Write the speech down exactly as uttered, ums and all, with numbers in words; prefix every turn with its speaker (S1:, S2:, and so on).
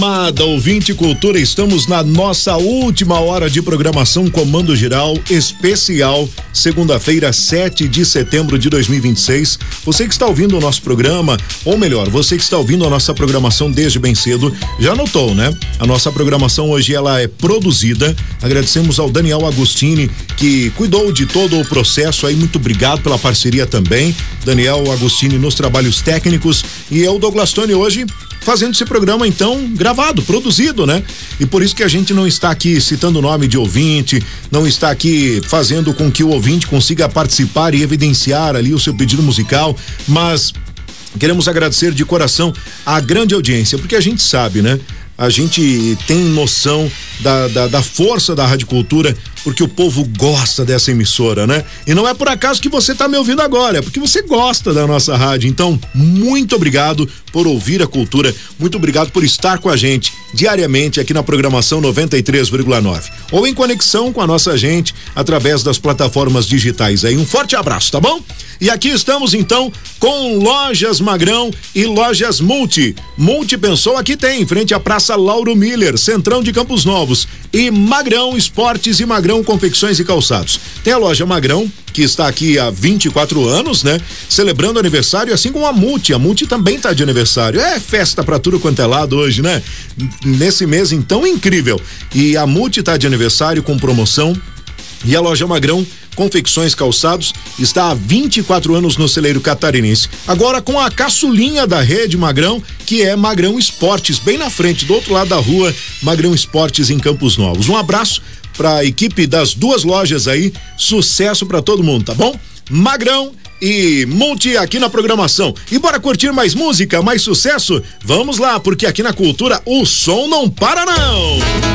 S1: Amada ouvinte Cultura, estamos na nossa última hora de programação Comando Geral Especial, segunda-feira, sete de setembro de dois mil e vinte e seis. Você que está ouvindo o nosso programa, ou melhor, você que está ouvindo a nossa programação desde bem cedo, já notou, né? A nossa programação hoje ela é produzida. Agradecemos ao Daniel Agostini que cuidou de todo o processo aí. Muito obrigado pela parceria também. Daniel Agostini nos trabalhos técnicos e eu, Douglas Tony, hoje fazendo esse programa então gravado, produzido, né? E por isso que a gente não está aqui citando o nome de ouvinte, não está aqui fazendo com que o ouvinte consiga participar e evidenciar ali o seu pedido musical, mas queremos agradecer de coração a grande audiência, porque a gente sabe, né? A gente tem noção da, da, da força da Rádio Cultura, porque o povo gosta dessa emissora, né? E não é por acaso que você está me ouvindo agora, é porque você gosta da nossa rádio. Então, muito obrigado por ouvir a Cultura, muito obrigado por estar com a gente diariamente aqui na programação noventa e três vírgula nove, ou em conexão com a nossa gente através das plataformas digitais aí. Um forte abraço, tá bom? E aqui estamos então com Lojas Magrão e Lojas Multi. Multi pensou, aqui tem, em frente à Praça Lauro Miller, Centrão de Campos Novos, e Magrão Esportes e Magrão Confecções e Calçados. Tem a loja Magrão, que está aqui há vinte e quatro anos, né? Celebrando aniversário, assim como a Multi. A Multi também tá de aniversário. É festa pra tudo quanto é lado hoje, né? Nesse mês, então, incrível. E a Multi tá de aniversário com promoção. E a loja Magrão Confecções Calçados está há vinte e quatro anos no celeiro catarinense. Agora com a caçulinha da rede Magrão, que é Magrão Esportes, bem na frente, do outro lado da rua, Magrão Esportes em Campos Novos. Um abraço para a equipe das duas lojas aí, sucesso para todo mundo, tá bom? Magrão e Multi aqui na programação. E bora curtir mais música, mais sucesso? Vamos lá, porque aqui na Cultura o som não para não!